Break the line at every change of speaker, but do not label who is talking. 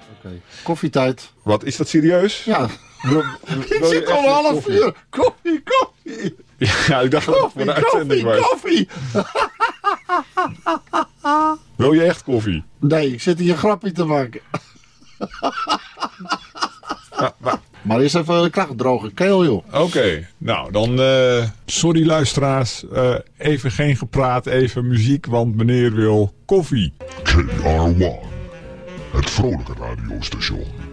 Oké. Koffietijd.
Wat, is dat serieus?
Ja.
Ik
Ik zit al een half uur. Koffie.
Ja, ik dacht dat het voor de uitzending was.
Koffie.
Wil je echt koffie?
Nee, ik zit hier een grapje te maken. Maar eerst even een droge keel, joh.
Oké, nou dan... sorry luisteraars, even geen gepraat, even muziek, want meneer wil koffie.
KR1, het vrolijke radiostation.